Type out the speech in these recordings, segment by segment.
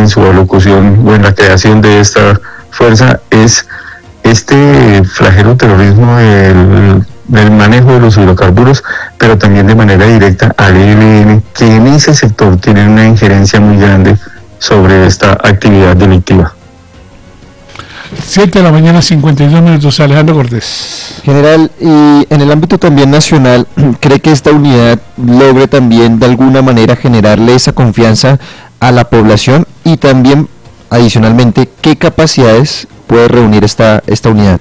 en su alocución o en la creación de esta fuerza es este flagelo terrorismo del manejo de los hidrocarburos, pero también de manera directa al ELN, que en ese sector tiene una injerencia muy grande sobre esta actividad delictiva. 7 de la mañana, 52 minutos. Alejandro Cortés. General, y en el ámbito también nacional, ¿cree que esta unidad logre también de alguna manera generarle esa confianza a la población? Y también, adicionalmente, ¿qué capacidades puede reunir esta unidad?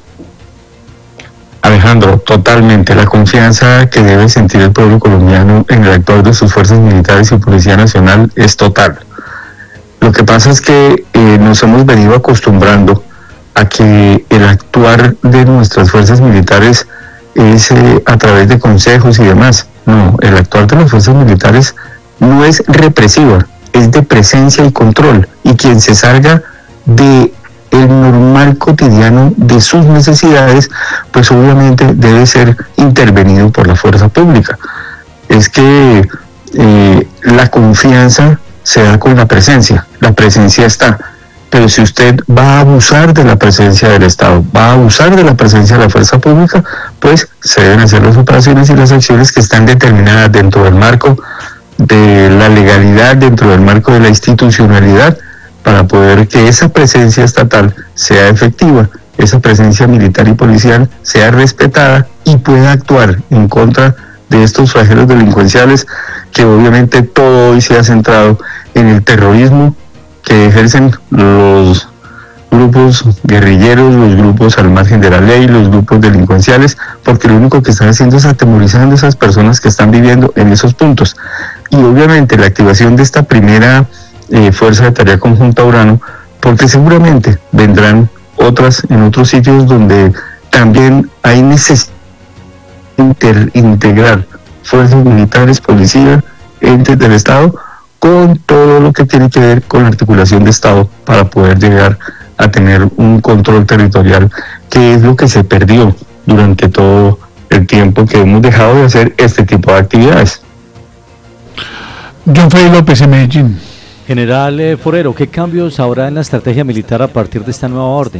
Alejandro, totalmente. La confianza que debe sentir el pueblo colombiano en el actuar de sus fuerzas militares y Policía Nacional es total. Lo que pasa es que nos hemos venido acostumbrando a que el actuar de nuestras fuerzas militares es a través de consejos y demás. No, el actuar de las fuerzas militares no es represiva, es de presencia y control. Y quien se salga de el normal cotidiano de sus necesidades, pues obviamente debe ser intervenido por la fuerza pública. Es que la confianza se da con la presencia está. Pero si usted va a abusar de la presencia del Estado, va a abusar de la presencia de la fuerza pública, pues se deben hacer las operaciones y las acciones que están determinadas dentro del marco de la legalidad, dentro del marco de la institucionalidad, para poder que esa presencia estatal sea efectiva, esa presencia militar y policial sea respetada y pueda actuar en contra de estos flagelos delincuenciales, que obviamente todo hoy se ha centrado en el terrorismo que ejercen los grupos guerrilleros, los grupos al margen de la ley, los grupos delincuenciales, porque lo único que están haciendo es atemorizando a esas personas que están viviendo en esos puntos. Y obviamente la activación de esta primera Fuerza de Tarea Conjunta Urano, porque seguramente vendrán otras en otros sitios donde también hay necesidad de integrar fuerzas militares, policía, entes del Estado, con todo lo que tiene que ver con la articulación de Estado para poder llegar a tener un control territorial, que es lo que se perdió durante todo el tiempo que hemos dejado de hacer este tipo de actividades. John Freddy López, en Medellín. General Forero, ¿qué cambios habrá en la estrategia militar a partir de esta nueva orden?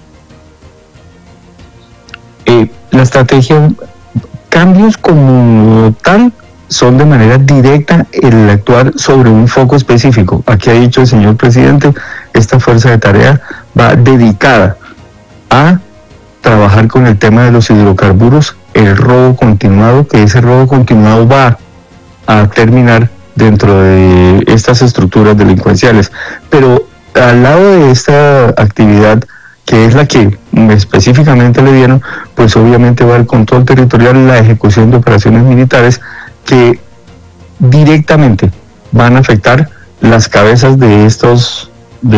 La estrategia, cambios como tal, son de manera directa el actuar sobre un foco específico. Aquí ha dicho el señor presidente, esta fuerza de tarea va dedicada a trabajar con el tema de los hidrocarburos, el robo continuado, que ese robo continuado va a terminar dentro de estas estructuras delincuenciales. Pero al lado de esta actividad, que es la que específicamente le dieron, pues obviamente va el control territorial, la ejecución de operaciones militares que directamente van a afectar las cabezas de estos,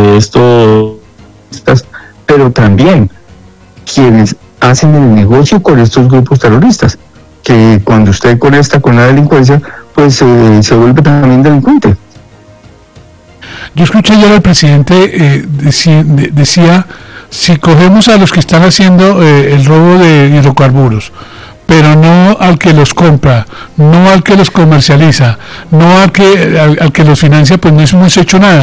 pero también quienes hacen el negocio con estos grupos terroristas, que cuando usted conecta con la delincuencia, pues se vuelve también delincuente. Yo escuché ayer al presidente decía, si cogemos a los que están haciendo el robo de hidrocarburos, pero no al que los compra, no al que los comercializa, no al que los financia, pues no hemos hecho nada.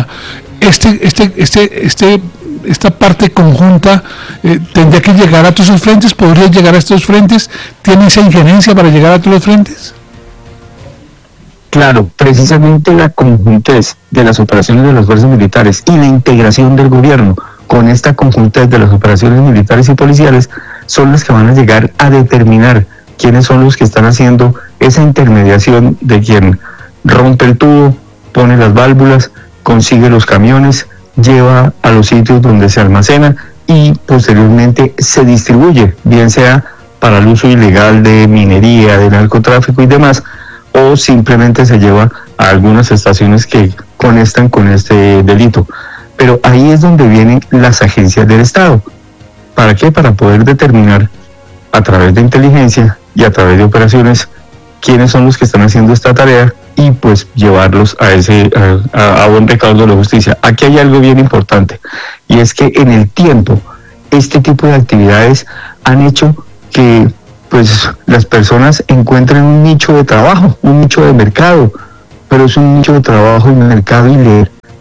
Esta parte conjunta tendría que llegar a todos los frentes, podría llegar a estos frentes, ¿tiene esa injerencia para llegar a todos los frentes? Claro, precisamente la conjuntez de las operaciones de las fuerzas militares y la integración del gobierno con esta conjuntez de las operaciones militares y policiales son las que van a llegar a determinar quiénes son los que están haciendo esa intermediación de quien rompe el tubo, pone las válvulas, consigue los camiones, lleva a los sitios donde se almacena y posteriormente se distribuye, bien sea para el uso ilegal de minería, de narcotráfico y demás, o simplemente se lleva a algunas estaciones que conectan con este delito. Pero ahí es donde vienen las agencias del Estado. ¿Para qué? Para poder determinar a través de inteligencia y a través de operaciones quiénes son los que están haciendo esta tarea y pues llevarlos a buen recaudo de la justicia. Aquí hay algo bien importante, y es que en el tiempo este tipo de actividades han hecho que pues las personas encuentren un nicho de trabajo, un nicho de mercado, pero es un nicho de trabajo y mercado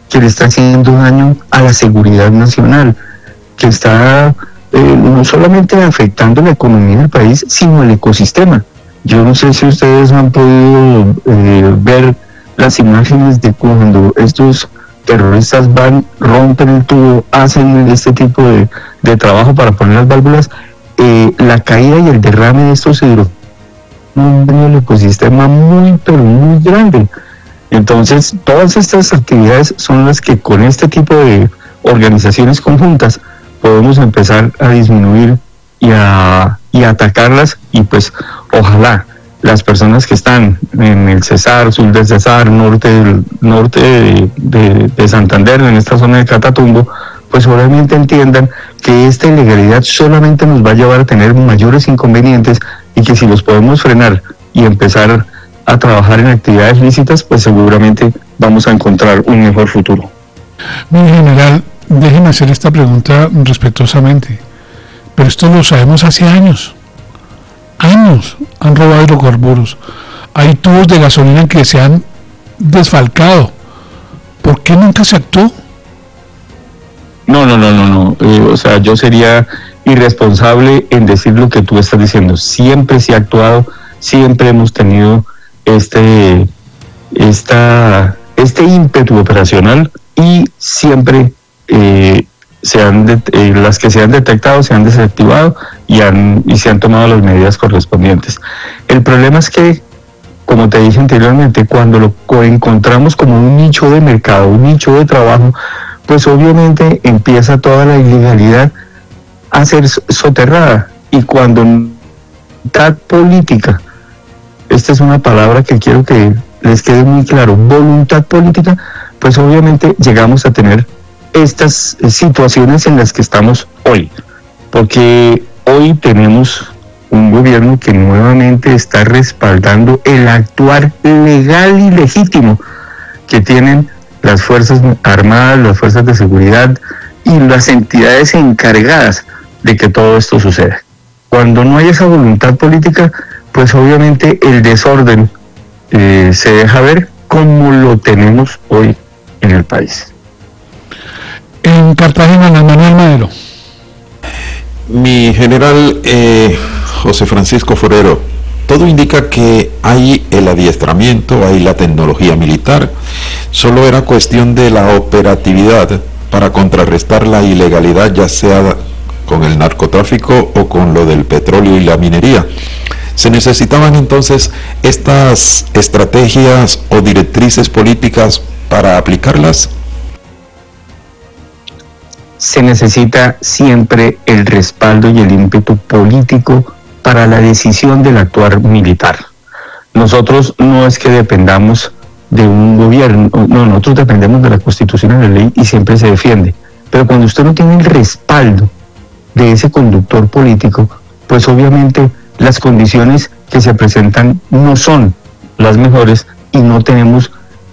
que le está haciendo daño a la seguridad nacional, que está no solamente afectando la economía del país, sino el ecosistema. Yo no sé si ustedes han podido ver las imágenes de cuando estos terroristas rompen el tubo, hacen este tipo de trabajo para poner las válvulas, la caída y el derrame de estos hidrocarburos en el ecosistema muy, pero muy grande. Entonces, todas estas actividades son las que con este tipo de organizaciones conjuntas podemos empezar a disminuir y a atacarlas, y pues ojalá las personas que están en el Cesar, sur del Cesar, norte de Santander, en esta zona de Catatumbo, pues obviamente entiendan que esta ilegalidad solamente nos va a llevar a tener mayores inconvenientes, y que si los podemos frenar y empezar a trabajar en actividades lícitas, pues seguramente vamos a encontrar un mejor futuro. Mi general, déjeme hacer esta pregunta respetuosamente, pero esto lo sabemos hace años han robado hidrocarburos, hay tubos de gasolina que se han desfalcado. ¿Por qué nunca se actuó? No. O sea, yo sería irresponsable en decir lo que tú estás diciendo. Siempre se ha actuado, siempre hemos tenido este ímpetu operacional, y siempre las que se han detectado se han desactivado y se han tomado las medidas correspondientes. El problema es que, como te dije anteriormente, cuando lo encontramos como un nicho de mercado, un nicho de trabajo, pues obviamente empieza toda la ilegalidad a ser soterrada. Y cuando voluntad política, esta es una palabra que quiero que les quede muy claro, voluntad política, pues obviamente llegamos a tener estas situaciones en las que estamos hoy, porque hoy tenemos un gobierno que nuevamente está respaldando el actuar legal y legítimo que tienen las Fuerzas Armadas, las Fuerzas de Seguridad y las entidades encargadas de que todo esto suceda. Cuando no hay esa voluntad política, pues obviamente el desorden se deja ver, como lo tenemos hoy en el país. En Cartagena, Manuel Madero. Mi general José Francisco Forero, todo indica que hay el adiestramiento, hay la tecnología militar, solo era cuestión de la operatividad para contrarrestar la ilegalidad, ya sea con el narcotráfico o con lo del petróleo y la minería. ¿Se necesitaban entonces estas estrategias o directrices políticas para aplicarlas? Se necesita siempre el respaldo y el ímpetu político para la decisión del actuar militar. Nosotros no es que dependamos de un gobierno, no, nosotros dependemos de la Constitución y de la ley, y siempre se defiende. Pero cuando usted no tiene el respaldo de ese conductor político, pues obviamente las condiciones que se presentan no son las mejores, y no tenemos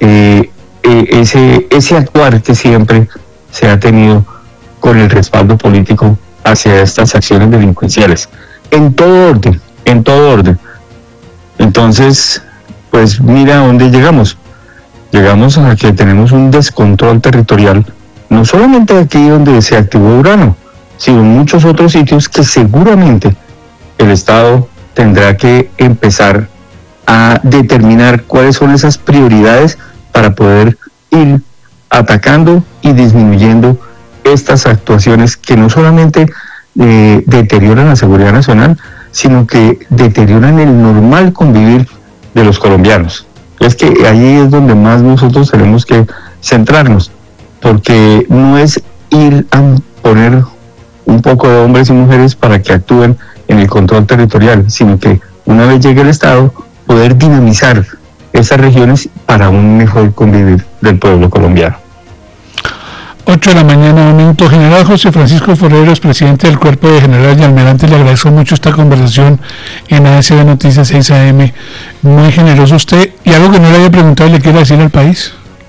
ese actuar que siempre se ha tenido con el respaldo político hacia estas acciones delincuenciales, en todo orden. Entonces, pues mira a dónde llegamos. Llegamos a que tenemos un descontrol territorial, no solamente aquí donde se activó Urano, sino en muchos otros sitios que seguramente el Estado tendrá que empezar a determinar cuáles son esas prioridades para poder ir atacando y disminuyendo estas actuaciones que no solamente deterioran la seguridad nacional, sino que deterioran el normal convivir de los colombianos. Es que ahí es donde más nosotros tenemos que centrarnos, porque no es ir a poner un poco de hombres y mujeres para que actúen en el control territorial, sino que una vez llegue el Estado, poder dinamizar esas regiones para un mejor convivir del pueblo colombiano. 8 de la mañana, un minuto. General José Francisco Forero, presidente del Cuerpo de Generales y Almirantes, le agradezco mucho esta conversación en ASB Noticias 6 AM. Muy generoso usted. ¿Y algo que no le haya preguntado le quiere decir al país?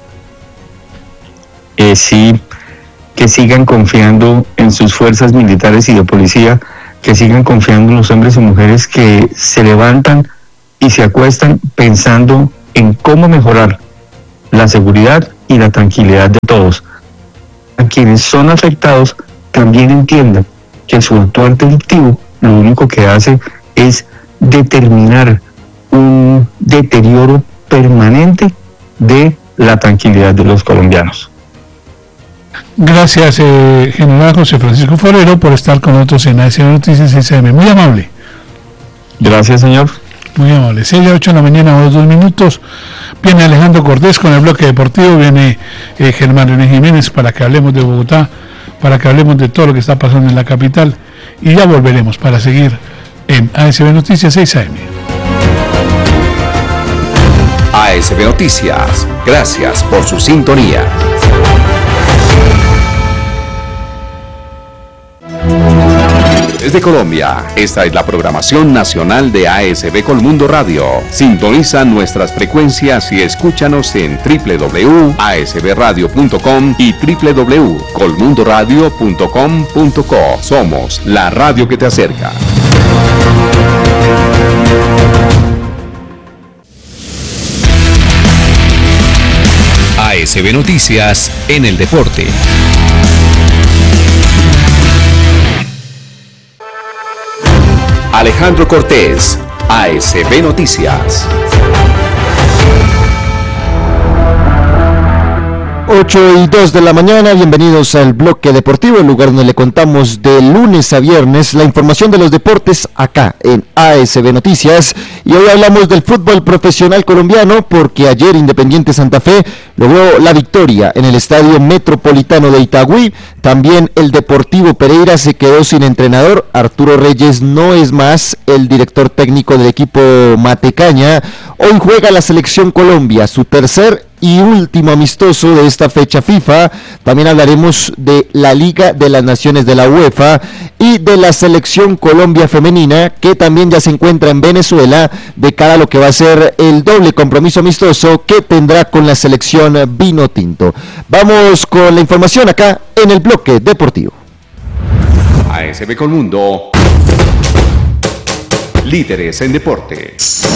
Sí, que sigan confiando en sus fuerzas militares y de policía, que sigan confiando en los hombres y mujeres que se levantan y se acuestan pensando en cómo mejorar la seguridad y la tranquilidad de todos. A quienes son afectados también entiendan que su actuar delictivo lo único que hace es determinar un deterioro permanente de la tranquilidad de los colombianos. Gracias, general José Francisco Forero, por estar con nosotros en ASB Noticias 6am. Muy amable. Gracias, señor. Muy amable. 6 a 8 de la mañana, 2 minutos. Viene Alejandro Cortés con el bloque deportivo. Viene Germán René Jiménez para que hablemos de Bogotá, para que hablemos de todo lo que está pasando en la capital. Y ya volveremos para seguir en ASB Noticias 6am. ASB Noticias. Gracias por su sintonía. Desde Colombia, esta es la programación nacional de ASB Colmundo Radio. Sintoniza nuestras frecuencias y escúchanos en www.asbradio.com y www.colmundoradio.com.co. Somos la radio que te acerca. ASB Noticias en el deporte. Alejandro Cortés, ASB Noticias. 8:02 de la mañana, bienvenidos al bloque deportivo, el lugar donde le contamos de lunes a viernes la información de los deportes acá en ASB Noticias. Y hoy hablamos del fútbol profesional colombiano porque ayer Independiente Santa Fe logró la victoria en el Estadio Metropolitano de Itagüí. También el Deportivo Pereira se quedó sin entrenador. Arturo Reyes no es más el director técnico del equipo Matecaña. Hoy juega la Selección Colombia, su tercer y último amistoso de esta fecha FIFA. También hablaremos de la Liga de las Naciones de la UEFA y de la Selección Colombia Femenina, que también ya se encuentra en Venezuela de cara a lo que va a ser el doble compromiso amistoso que tendrá con la selección Vinotinto. Vamos con la información acá en el bloque deportivo. ASB Colmundo, líderes en deportes.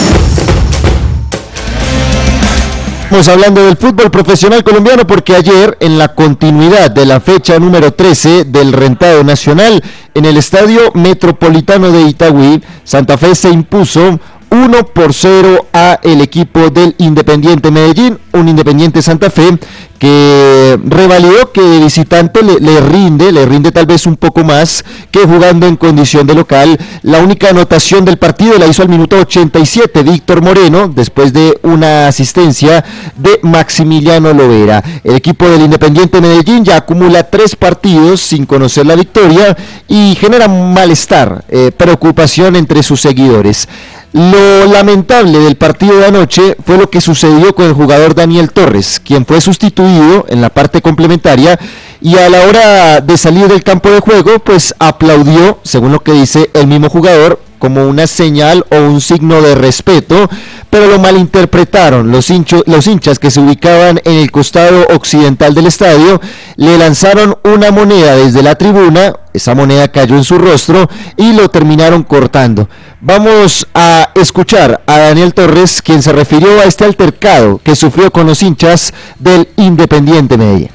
Estamos hablando del fútbol profesional colombiano porque ayer, en la continuidad de la fecha número 13 del rentado nacional, en el Estadio Metropolitano de Itagüí, Santa Fe se impuso 1-0 a el equipo del Independiente Medellín, un Independiente Santa Fe que revalidó que de visitante le rinde tal vez un poco más que jugando en condición de local. La única anotación del partido la hizo al minuto 87 Víctor Moreno, después de una asistencia de Maximiliano Lovera. El equipo del Independiente Medellín ya acumula 3 partidos sin conocer la victoria y genera malestar, preocupación entre sus seguidores. Lo lamentable del partido de anoche fue lo que sucedió con el jugador Daniel Torres, quien fue sustituido en la parte complementaria y a la hora de salir del campo de juego, pues aplaudió, según lo que dice el mismo jugador, como una señal o un signo de respeto, pero lo malinterpretaron los hinchas que se ubicaban en el costado occidental del estadio. Le lanzaron una moneda desde la tribuna, esa moneda cayó en su rostro y lo terminaron cortando. Vamos a escuchar a Daniel Torres, quien se refirió a este altercado que sufrió con los hinchas del Independiente Medellín.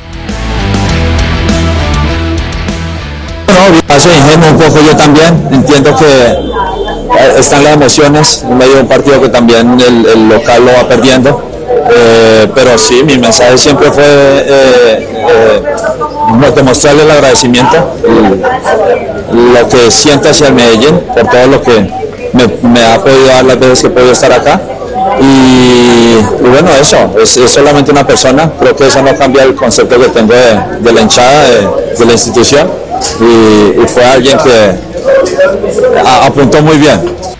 No, soy ingenuo un poco yo también, entiendo que están las emociones en medio de un partido que también el local lo va perdiendo, pero sí, mi mensaje siempre fue demostrarle el agradecimiento, lo que siento hacia el Medellín, por todo lo que me ha podido dar las veces que he podido estar acá. Y bueno, eso es solamente una persona, creo que eso no cambia el concepto que tengo de la hinchada, de la institución, y fue alguien que apuntó muy bien.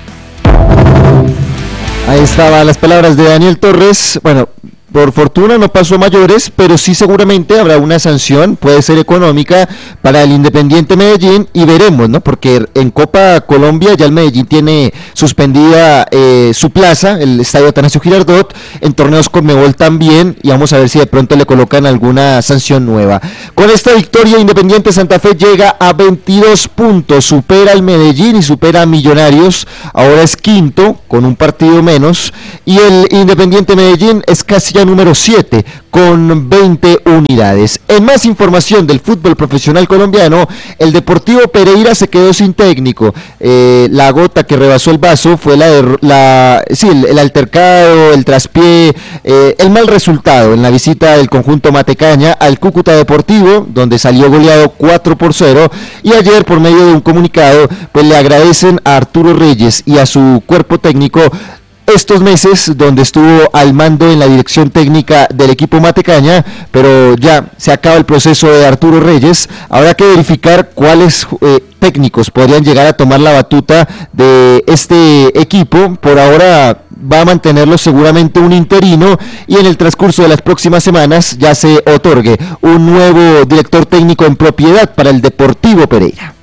Ahí estaban las palabras de Daniel Torres. Bueno, por fortuna no pasó a mayores, pero sí seguramente habrá una sanción, puede ser económica, para el Independiente Medellín y veremos, ¿no? Porque en Copa Colombia ya el Medellín tiene suspendida su plaza, el Estadio Atanasio Girardot, en torneos Conmebol también, y vamos a ver si de pronto le colocan alguna sanción nueva. Con esta victoria, Independiente Santa Fe llega a 22 puntos, supera al Medellín y supera a Millonarios, ahora es quinto, con un partido menos, y el Independiente Medellín es casi lugar número 7 con 20 unidades. En más información del fútbol profesional colombiano, el Deportivo Pereira se quedó sin técnico. La gota que rebasó el vaso fue el altercado, el traspié, el mal resultado en la visita del conjunto matecaña al Cúcuta Deportivo, donde salió goleado 4-0, y ayer por medio de un comunicado pues le agradecen a Arturo Reyes y a su cuerpo técnico estos meses donde estuvo al mando en la dirección técnica del equipo matecaña, pero ya se acaba el proceso de Arturo Reyes. Habrá que verificar cuáles técnicos podrían llegar a tomar la batuta de este equipo. Por ahora va a mantenerlo seguramente un interino, y en el transcurso de las próximas semanas ya se otorgue un nuevo director técnico en propiedad para el Deportivo Pereira.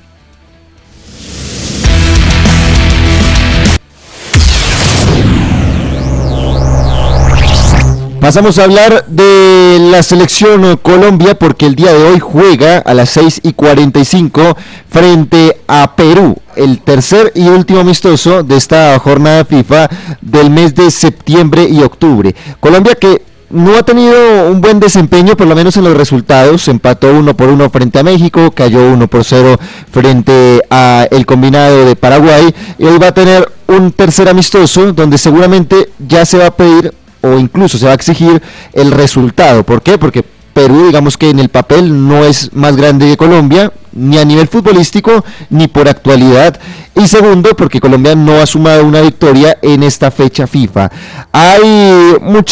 Pasamos a hablar de la selección Colombia, porque el día de hoy juega a las 6:45 frente a Perú, el tercer y último amistoso de esta jornada FIFA del mes de septiembre y octubre. Colombia, que no ha tenido un buen desempeño, por lo menos en los resultados, empató 1-1 frente a México, cayó 1-0 frente a el combinado de Paraguay, y hoy va a tener un tercer amistoso donde seguramente ya se va a pedir o incluso se va a exigir el resultado. ¿Por qué? Porque Perú, digamos que en el papel no es más grande que Colombia, ni a nivel futbolístico, ni por actualidad. Y segundo, porque Colombia no ha sumado una victoria en esta fecha FIFA. Hay